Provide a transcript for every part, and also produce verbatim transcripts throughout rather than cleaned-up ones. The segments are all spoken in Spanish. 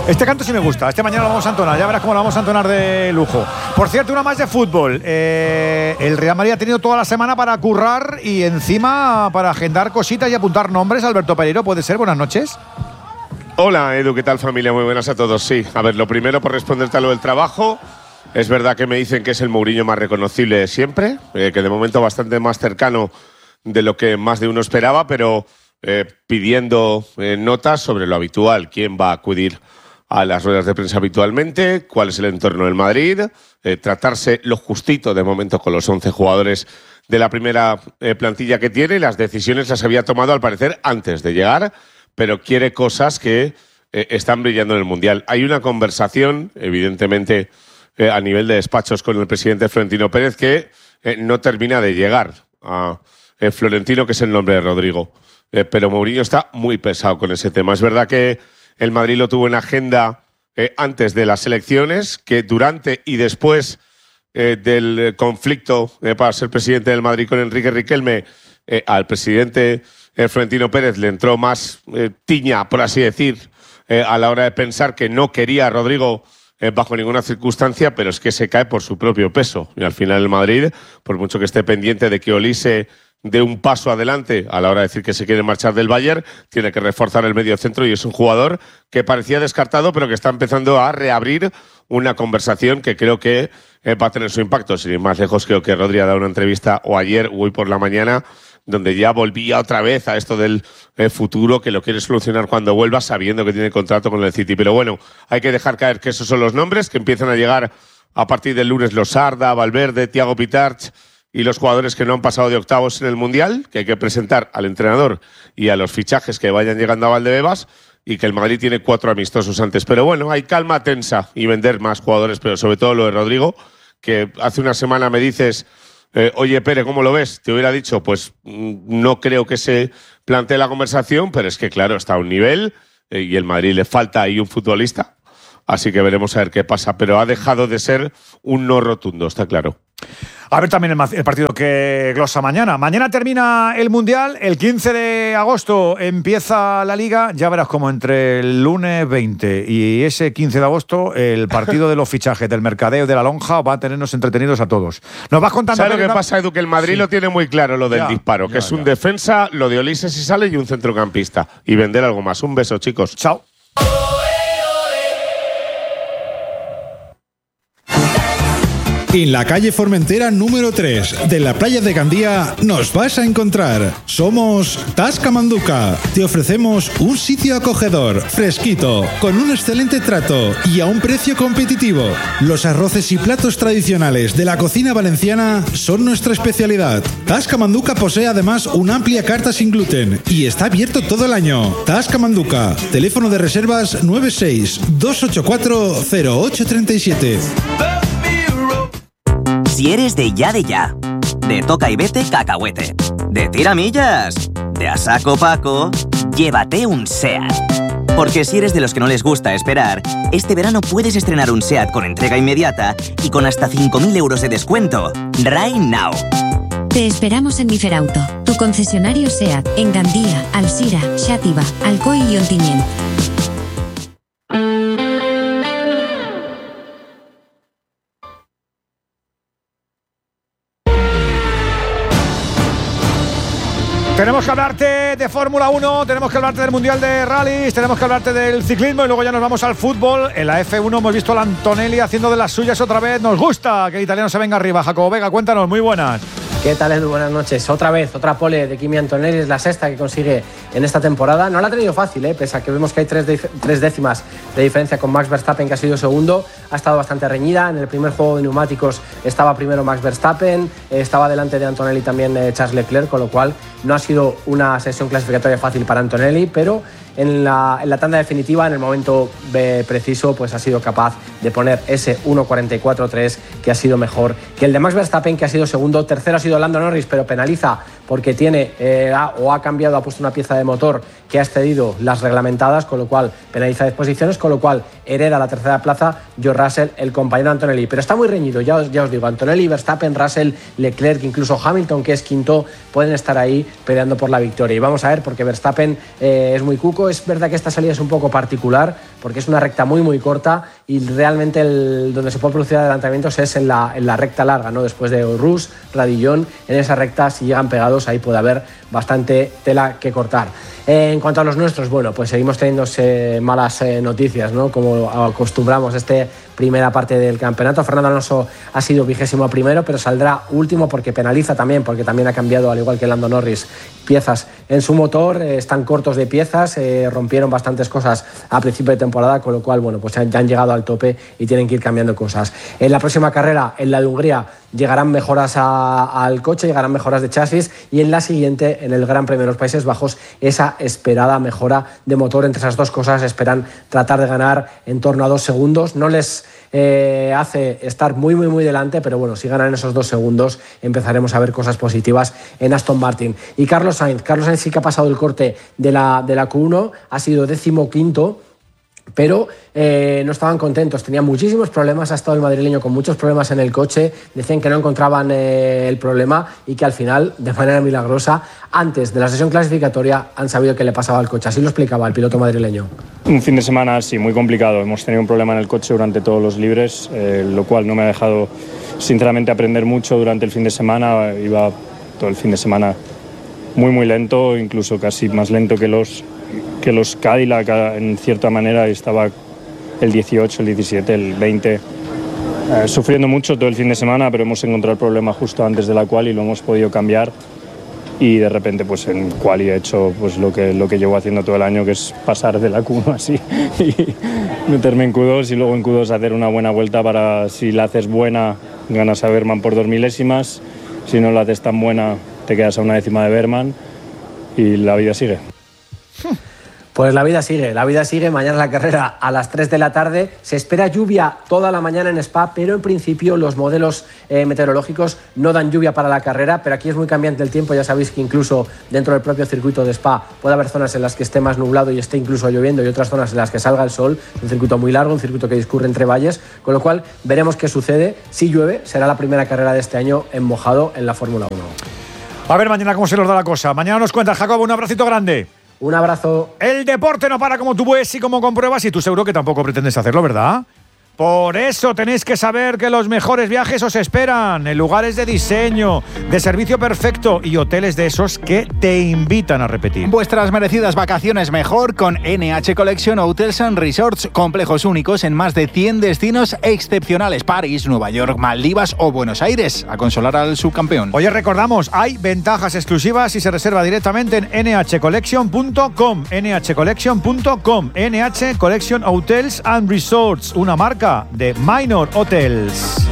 Este canto sí me gusta, este mañana lo vamos a entonar, ya verás cómo lo vamos a entonar de lujo. Por cierto, una más de fútbol. Eh, el Real Madrid ha tenido toda la semana para currar y encima para agendar cositas y apuntar nombres. Alberto Pereiro, ¿puede ser? Buenas noches. Hola Edu, ¿qué tal familia? Muy buenas a todos. Sí, a ver, lo primero por responderte a lo del trabajo. Es verdad que me dicen que es el Mourinho más reconocible de siempre, eh, que de momento bastante más cercano de lo que más de uno esperaba, pero eh, pidiendo eh, notas sobre lo habitual, quién va a acudir a las ruedas de prensa habitualmente, cuál es el entorno del Madrid, eh, tratarse lo justito de momento con los once jugadores de la primera eh, plantilla que tiene. Las decisiones las había tomado al parecer antes de llegar, pero quiere cosas que eh, están brillando en el Mundial. Hay una conversación, evidentemente, eh, a nivel de despachos con el presidente Florentino Pérez que eh, no termina de llegar a eh, Florentino, que es el nombre de Rodrigo. Eh, pero Mourinho está muy pesado con ese tema. Es verdad que el Madrid lo tuvo en agenda eh, antes de las elecciones, que durante y después eh, del conflicto eh, para ser presidente del Madrid con Enrique Riquelme, eh, al presidente eh, Florentino Pérez le entró más eh, tiña, por así decir, eh, a la hora de pensar que no quería a Rodrigo eh, bajo ninguna circunstancia, pero es que se cae por su propio peso. Y al final el Madrid, por mucho que esté pendiente de que Olise de un paso adelante a la hora de decir que se quiere marchar del Bayern, tiene que reforzar el medio centro y es un jugador que parecía descartado, pero que está empezando a reabrir una conversación que creo que eh, va a tener su impacto. Sin ir más lejos, creo que Rodri ha dado una entrevista o ayer o hoy por la mañana donde ya volvía otra vez a esto del eh, futuro, que lo quiere solucionar cuando vuelva, sabiendo que tiene contrato con el City. Pero bueno, hay que dejar caer que esos son los nombres que empiezan a llegar a partir del lunes: Losarda, Valverde, Thiago Pitarch y los jugadores que no han pasado de octavos en el Mundial, que hay que presentar al entrenador y a los fichajes que vayan llegando a Valdebebas, y que el Madrid tiene cuatro amistosos antes. Pero bueno, hay calma tensa y vender más jugadores, pero sobre todo lo de Rodrigo, que hace una semana me dices, eh, oye Pere, ¿cómo lo ves? Te hubiera dicho, pues no creo que se plantee la conversación, pero es que claro, está a un nivel eh, y el Madrid le falta ahí un futbolista, así que veremos a ver qué pasa, pero ha dejado de ser un no rotundo, está claro. A ver también el, el partido que glosa mañana. Mañana termina el Mundial, el quince de agosto empieza la Liga. Ya verás como entre el lunes veinte y ese quince de agosto el partido de los fichajes, del mercadeo, de la lonja, va a tenernos entretenidos a todos. Nos vas contando. ¿Sabes lo que pasa, Edu? Que el Madrid sí lo tiene muy claro, lo del ya, disparo, ya, que es un ya. defensa, lo de Olise si sale y un centrocampista. Y vender algo más. Un beso, chicos. Chao. En la calle Formentera número tres de la playa de Gandía nos vas a encontrar. Somos Tasca Manduca. Te ofrecemos un sitio acogedor, fresquito, con un excelente trato y a un precio competitivo. Los arroces y platos tradicionales de la cocina valenciana son nuestra especialidad. Tasca Manduca posee además una amplia carta sin gluten y está abierto todo el año. Tasca Manduca. Teléfono de reservas nueve seis dos ocho cuatro cero ocho tres siete. Si eres de ya de ya, de toca y vete cacahuete, de tiramillas, de a saco paco, llévate un SEAT. Porque si eres de los que no les gusta esperar, este verano puedes estrenar un SEAT con entrega inmediata y con hasta cinco mil euros de descuento. Right now. Te esperamos en Miferauto, tu concesionario SEAT, en Gandía, Alsira, Xàtiva, Alcoy y Ontinyent. Tenemos que hablarte de Fórmula uno, tenemos que hablarte del Mundial de Rallys, tenemos que hablarte del ciclismo y luego ya nos vamos al fútbol. En la F uno hemos visto a la Antonelli haciendo de las suyas otra vez. Nos gusta que el italiano se venga arriba. Jacobo Vega, cuéntanos, muy buenas. ¿Qué tal, Edu? Buenas noches. Otra vez, otra pole de Kimi Antonelli, es la sexta que consigue en esta temporada. No la ha tenido fácil, ¿eh? Pese a que vemos que hay tres, de, tres décimas de diferencia con Max Verstappen, que ha sido segundo. Ha estado bastante reñida. En el primer juego de neumáticos estaba primero Max Verstappen, eh, estaba delante de Antonelli también eh, Charles Leclerc, con lo cual no ha sido una sesión clasificatoria fácil para Antonelli, pero en la, en la tanda definitiva, en el momento eh, preciso, pues ha sido capaz de poner ese uno cuarenta y cuatro tres que ha sido mejor que el de Max Verstappen, que ha sido segundo. Tercero ha sido Lando Norris, pero penaliza porque tiene eh, ha, o ha cambiado, ha puesto una pieza de motor que ha excedido las reglamentadas, con lo cual penaliza disposiciones, con lo cual hereda la tercera plaza George Russell, el compañero Antonelli. Pero está muy reñido, ya os, ya os digo, Antonelli, Verstappen, Russell, Leclerc, incluso Hamilton, que es quinto, pueden estar ahí peleando por la victoria. Y vamos a ver, porque Verstappen eh, es muy cuco. Es verdad que esta salida es un poco particular, porque es una recta muy muy corta y realmente el, donde se puede producir adelantamientos es en la, en la recta larga, ¿no? Después de Rus, Radillón, en esa recta, si llegan pegados, ahí puede haber bastante tela que cortar. Eh, en cuanto a los nuestros, bueno, pues seguimos teniendo eh, malas eh, noticias, ¿no? Como acostumbramos esta primera parte del campeonato. Fernando Alonso ha sido vigésimo primero, pero saldrá último porque penaliza también, porque también ha cambiado, al igual que Lando Norris, piezas en su motor. Eh, están cortos de piezas, eh, rompieron bastantes cosas a principio de temporada, con lo cual, bueno, pues ya han llegado al tope y tienen que ir cambiando cosas. En la próxima carrera, en la de Hungría, llegarán mejoras a, al coche, llegarán mejoras de chasis, y en la siguiente, en el Gran Premio de los Países Bajos, esa esperada mejora de motor. Entre esas dos cosas esperan tratar de ganar en torno a dos segundos. No les eh, hace estar muy muy muy delante, pero bueno, si ganan esos dos segundos empezaremos a ver cosas positivas en Aston Martin. Y Carlos Sainz, Carlos Sainz sí que ha pasado el corte de la, de la Q uno, ha sido decimoquinto, pero eh, no estaban contentos, tenían muchísimos problemas, ha estado el madrileño con muchos problemas en el coche, decían que no encontraban eh, el problema y que al final, de manera milagrosa, antes de la sesión clasificatoria han sabido qué le pasaba al coche. Así lo explicaba el piloto madrileño. Un fin de semana, sí, muy complicado. Hemos tenido un problema en el coche durante todos los libres, eh, lo cual no me ha dejado, sinceramente, aprender mucho durante el fin de semana. Iba todo el fin de semana muy, muy lento, incluso casi más lento que los... que los Cadillac en cierta manera. Estaba el dieciocho, el diecisiete, el veinte, eh, sufriendo mucho todo el fin de semana, pero hemos encontrado el problema justo antes de la quali y lo hemos podido cambiar, y de repente pues en quali he hecho pues lo que, lo que llevo haciendo todo el año, que es pasar de la Q uno así y meterme en Q dos, y luego en Q dos hacer una buena vuelta para, si la haces buena, ganas a Berman por dos milésimas, si no la haces tan buena te quedas a una décima de Berman y la vida sigue. Pues la vida sigue, la vida sigue. Mañana la carrera a las tres de la tarde. Se espera lluvia toda la mañana en Spa, pero en principio los modelos eh, meteorológicos no dan lluvia para la carrera, pero aquí es muy cambiante el tiempo. Ya sabéis que incluso dentro del propio circuito de Spa puede haber zonas en las que esté más nublado y esté incluso lloviendo, y otras zonas en las que salga el sol. Es un circuito muy largo, un circuito que discurre entre valles, con lo cual veremos qué sucede. Si llueve, será la primera carrera de este año en mojado en la Fórmula uno. A ver mañana cómo se nos da la cosa. Mañana nos cuentas, Jacobo, un abracito grande. Un abrazo. El deporte no para, como tú ves y como compruebas, y tú seguro que tampoco pretendes hacerlo, ¿verdad? Por eso tenéis que saber que los mejores viajes os esperan en lugares de diseño, de servicio perfecto y hoteles de esos que te invitan a repetir. Vuestras merecidas vacaciones mejor con N H Collection Hotels and Resorts, complejos únicos en más de cien destinos excepcionales: París, Nueva York, Maldivas o Buenos Aires, a consolar al subcampeón. Oye, recordamos, hay ventajas exclusivas si se reserva directamente en n h collection punto com, n h collection punto com, N H Collection Hotels and Resorts, una marca de Minor Hotels.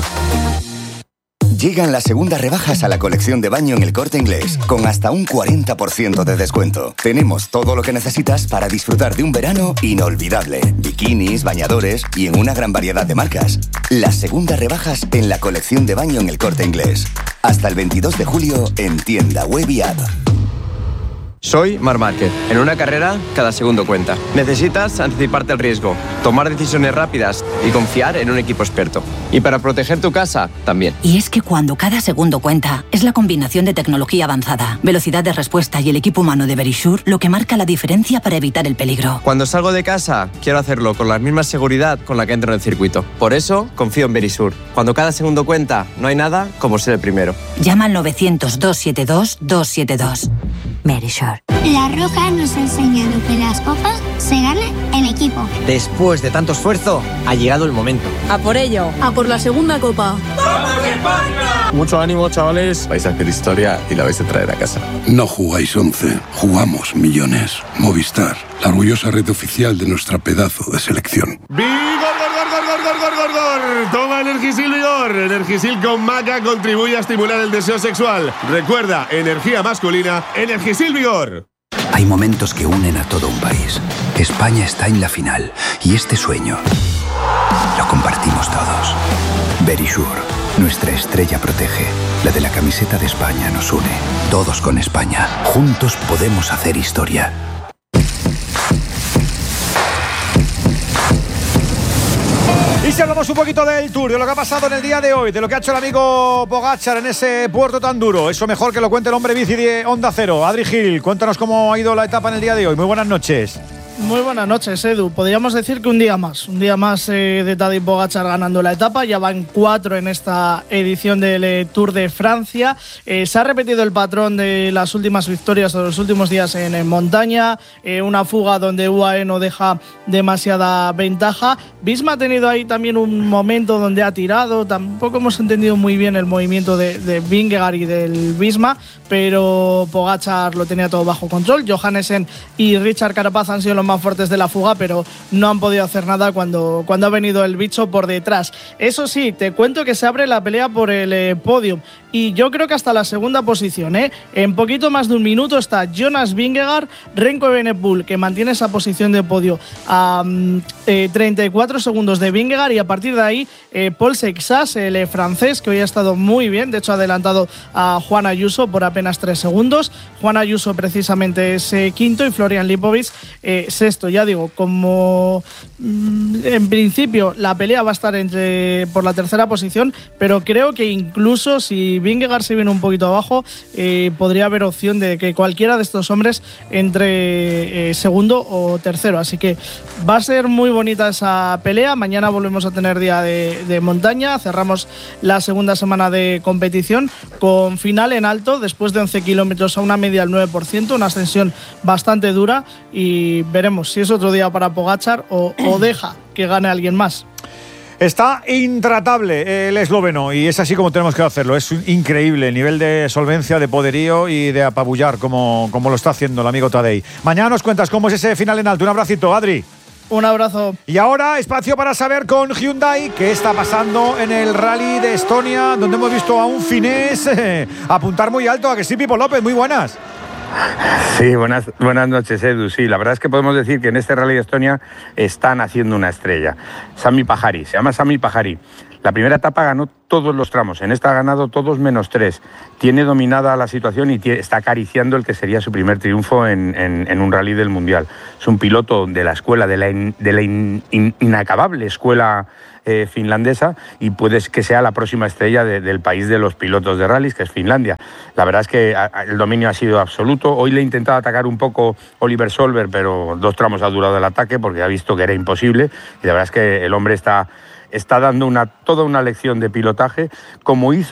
Llegan las segundas rebajas a la colección de baño en El Corte Inglés, con hasta un cuarenta por ciento de descuento. Tenemos todo lo que necesitas para disfrutar de un verano inolvidable. Bikinis, bañadores y en una gran variedad de marcas. Las segundas rebajas en la colección de baño en El Corte Inglés. Hasta el veintidós de julio en tienda web y app. Soy Marc Márquez. En una carrera, cada segundo cuenta. Necesitas anticiparte al riesgo, tomar decisiones rápidas y confiar en un equipo experto. Y para proteger tu casa, también. Y es que cuando cada segundo cuenta, es la combinación de tecnología avanzada, velocidad de respuesta y el equipo humano de Verisure lo que marca la diferencia para evitar el peligro. Cuando salgo de casa, quiero hacerlo con la misma seguridad con la que entro en el circuito. Por eso, confío en Verisure. Cuando cada segundo cuenta, no hay nada como ser el primero. Llama al novecientos, doscientos setenta y dos, doscientos setenta y dos. Verisure. La Roja nos ha enseñado que las copas se ganan en equipo. Después de tanto esfuerzo, ha llegado el momento. A por ello. A por la segunda copa. ¡Vamos España! Mucho ánimo, chavales. Vais a hacer historia y la vais a traer a casa. No jugáis once, jugamos millones. Movistar, la orgullosa red oficial de nuestra pedazo de selección. ¡Vigor, gor, gor, gor, gor, gor, gor, gor! Toma Energisil Vigor. Energisil con maca contribuye a estimular el deseo sexual. Recuerda, energía masculina, Energisil Vigor. Hay momentos que unen a todo un país. España está en la final y este sueño lo compartimos todos. Verisure, nuestra estrella protege. La de la camiseta de España nos une. Todos con España. Juntos podemos hacer historia. Y si hablamos un poquito del Tour, de lo que ha pasado en el día de hoy, de lo que ha hecho el amigo Pogačar en ese puerto tan duro, eso mejor que lo cuente el hombre bici de Onda Cero. Adri Gil, cuéntanos cómo ha ido la etapa en el día de hoy. Muy buenas noches. Muy buenas noches, Edu. Podríamos decir que un día más, un día más eh, de Tadej Pogačar ganando la etapa. Ya van cuatro en esta edición del eh, Tour de Francia. Eh, se ha repetido el patrón de las últimas victorias de los últimos días en, en montaña. Eh, una fuga donde U A E no deja demasiada ventaja. Visma ha tenido ahí también un momento donde ha tirado. Tampoco hemos entendido muy bien el movimiento de, de Vingegaard y del Visma, pero Pogačar lo tenía todo bajo control. Johannesen y Richard Carapaz han sido los más fuertes de la fuga, pero no han podido hacer nada cuando, cuando ha venido el bicho por detrás. Eso sí, te cuento que se abre la pelea por el eh, podio, y yo creo que hasta la segunda posición, ¿eh? En poquito más de un minuto está Jonas Vingegaard, Remco Evenepoel, que mantiene esa posición de podio a um, eh, treinta y cuatro segundos de Vingegaard, y a partir de ahí eh, Paul Seixas, el eh, francés, que hoy ha estado muy bien, de hecho ha adelantado a Juan Ayuso por apenas tres segundos. Juan Ayuso precisamente es eh, quinto y Florian Lipovic eh, sexto. Ya digo, como mmm, en principio la pelea va a estar entre por la tercera posición, pero creo que incluso si Vingegaard se viene un poquito abajo, eh, podría haber opción de que cualquiera de estos hombres entre eh, segundo o tercero. Así que va a ser muy bonita esa pelea. Mañana volvemos a tener día de, de montaña. Cerramos la segunda semana de competición con final en alto después de once kilómetros a una media del nueve por ciento, una ascensión bastante dura, y veremos si es otro día para Pogačar o, o deja que gane alguien más. Está intratable el esloveno, y es así como tenemos que hacerlo. Es increíble el nivel de solvencia, de poderío y de apabullar como, como lo está haciendo el amigo Tadej. Mañana nos cuentas cómo es ese final en alto. Un abracito, Adri. Un abrazo. Y ahora espacio para saber con Hyundai qué está pasando en el Rally de Estonia, donde hemos visto a un finés eh, apuntar muy alto. ¿A que sí, Pipo López? Muy buenas. Sí, buenas, buenas noches, Edu. Sí, la verdad es que podemos decir que en este Rally de Estonia están haciendo una estrella. Sami Pajari, se llama Sami Pajari. La primera etapa ganó todos los tramos, en esta ha ganado todos menos tres. Tiene dominada la situación y tiene, está acariciando el que sería su primer triunfo en, en, en un rally del Mundial. Es un piloto de la escuela, de la, in, de la in, in, inacabable escuela eh, finlandesa, y puede que sea la próxima estrella de, del país de los pilotos de rallies, que es Finlandia. La verdad es que a, a, el dominio ha sido absoluto. Hoy le he intentado atacar un poco Oliver Solberg, pero dos tramos ha durado el ataque porque ha visto que era imposible, y la verdad es que el hombre está... está dando una, toda una lección de pilotaje, como hizo